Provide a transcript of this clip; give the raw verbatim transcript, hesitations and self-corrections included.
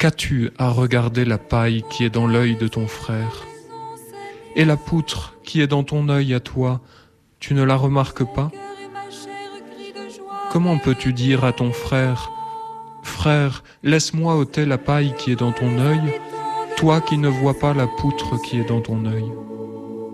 Qu'as-tu à regarder la paille qui est dans l'œil de ton frère? Et la poutre qui est dans ton œil à toi, tu ne la remarques pas? Comment peux-tu dire à ton frère: frère, laisse-moi ôter la paille qui est dans ton œil, toi qui ne vois pas la poutre qui est dans ton œil?